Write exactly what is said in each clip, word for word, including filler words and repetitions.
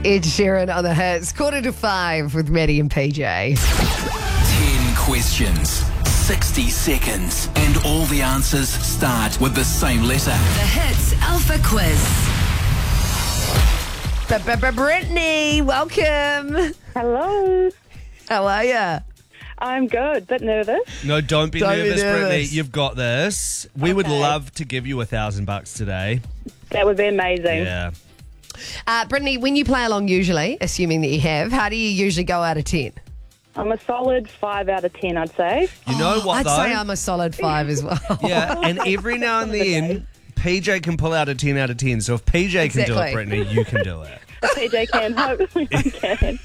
Ed Sheeran on the hits. Quarter to five with Maddie and P J. Ten questions, sixty seconds, and all the answers start with the same letter. The Hits Alpha Quiz. Brittany, welcome. Hello. How are ya? I'm good, but nervous. No, don't be Don't be nervous, nervous. Brittany. You've got this. We would Okay. love to give you a thousand bucks today. That would be amazing. Yeah. Uh, Brittany, when you play along usually, assuming that you have, how do you usually go out of ten? I'm a solid five out of ten, I'd say. You know what, I'd though? say I'm a solid five as well. Yeah, and every now and then, P J can pull out a ten out of ten. So if P J can do Exactly. it, Brittany, you can do it. P J can, hopefully I can.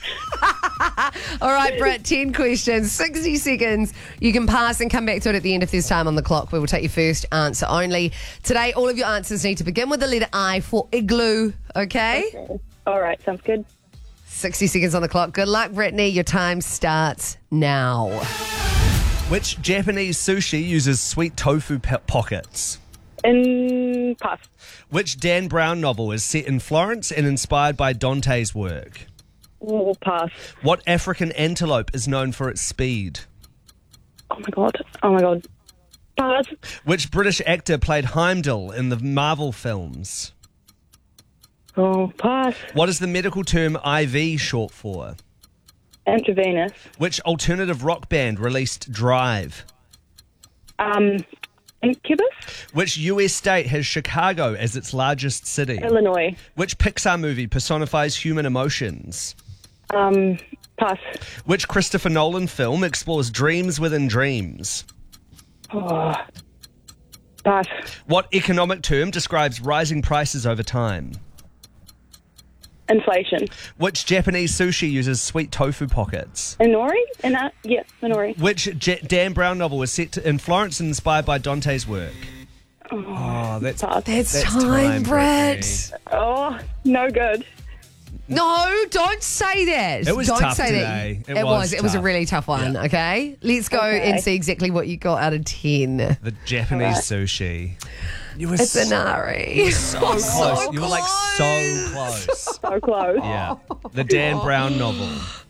All right, Britt, ten questions, sixty seconds. You can pass and come back to it at the end if there's time on the clock. We will take your first answer only. Today, all of your answers need to begin with the letter I for igloo, okay? All right, sounds good. sixty seconds on the clock. Good luck, Brittany. Your time starts now. Which Japanese sushi uses sweet tofu po- pockets? In pass. Which Dan Brown novel is set in Florence and inspired by Dante's work? We'll pass. What African antelope is known for its speed? Oh my god. Oh my god. Pass. Which British actor played Heimdall in the Marvel films? Oh, pass. What is the medical term I V short for? Intravenous. Which alternative rock band released Drive? Um, Incubus. Which U S state has Chicago as its largest city? Illinois. Which Pixar movie personifies human emotions? Um, pass. Which Christopher Nolan film explores dreams within dreams? Oh, pass. What economic term describes rising prices over time? Inflation. Which Japanese sushi uses sweet tofu pockets? Inori? In uh, yeah, Inori. Which J- Dan Brown novel was set to, in Florence and inspired by Dante's work? Oh, that's Pass. That's, That's time, time, Britt. Oh, no good. No, don't say that. It was don't tough say today. That. It was was. It was a tough. really tough one. Yeah. Okay, let's go Okay. and see exactly what you got out of ten. the Japanese sushi. You were It's so, an Nari. so close. You were like so close. So close. Yeah. The Dan Brown novel.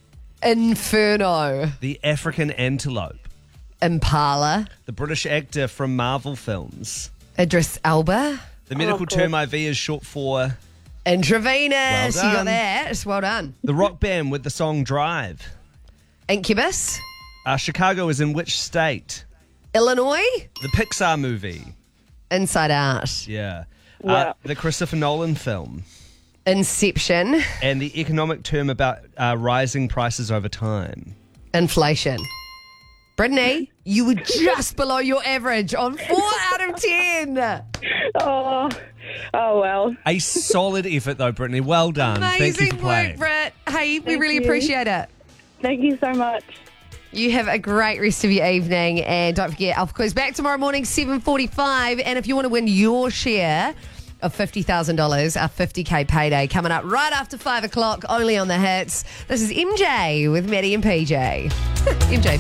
Inferno. The African antelope. Impala. The British actor from Marvel films. Idris Elba. The medical cool. term I V is short for Intravenous. Well you got done. that. Well done. the rock band with the song Drive. Incubus. Uh, Chicago is in which state? Illinois. The Pixar movie. Inside Out. Yeah. Yeah. Uh, the Christopher Nolan film. Inception. And the economic term about uh, rising prices over time. Inflation. Brittany, you were just below your average on four out of ten. Oh, oh well. A solid effort, though, Brittany. Well done. Thank you Amazing for work, playing. Britt. Hey, we Thank really you. appreciate it. Thank you so much. You have a great rest of your evening, and don't forget, Alpha Quiz back tomorrow morning, seven forty-five. And if you want to win your share of fifty thousand dollars, our fifty K payday coming up right after five o'clock, only on the hits. This is M J with Maddie and P J. M J.